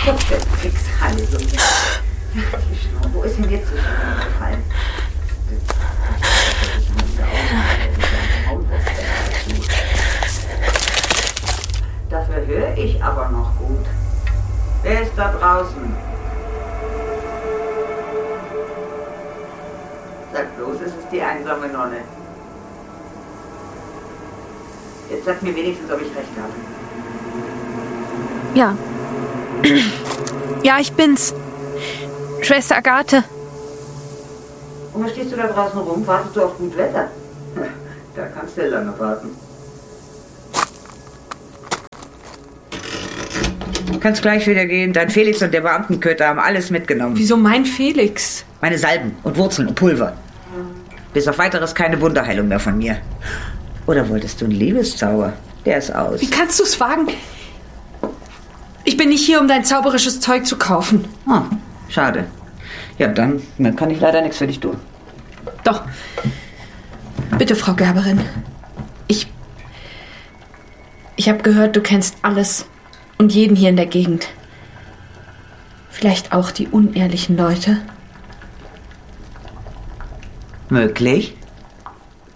Fix, Halleluja. Wo ist denn jetzt so schön gefallen? Dafür höre ich aber noch gut. Wer ist da draußen? Sag bloß, es ist die einsame Nonne. Jetzt sag mir wenigstens, ob ich recht habe. Ja. Ja, ich bin's. Schwester Agathe. Und was stehst du da draußen rum? Wartest du auf gut Wetter? Da kannst du lange warten. Du kannst gleich wieder gehen. Dein Felix und der Beamtenköter haben alles mitgenommen. Wieso mein Felix? Meine Salben und Wurzeln und Pulver. Bis auf Weiteres keine Wunderheilung mehr von mir. Oder wolltest du einen Liebeszauber? Der ist aus. Wie kannst du's wagen? Ich bin nicht hier, um dein zauberisches Zeug zu kaufen. Oh, schade. Ja, dann kann ich leider nichts für dich tun. Doch. Bitte, Frau Gerberin. Ich habe gehört, du kennst alles und jeden hier in der Gegend. Vielleicht auch die unehrlichen Leute. Möglich?